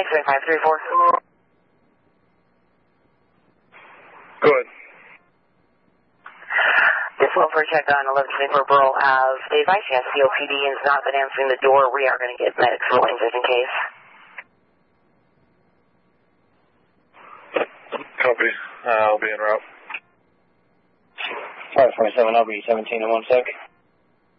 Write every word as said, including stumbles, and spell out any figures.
seven five three four. Go ahead. This one for check on eleven twenty-four Burl Ave. The advice you have C O P D and has not been answering the door. We are going to get medics rolling just in case. Copy. Uh, I'll be en route. five four seven, I'll be seventeen in one sec.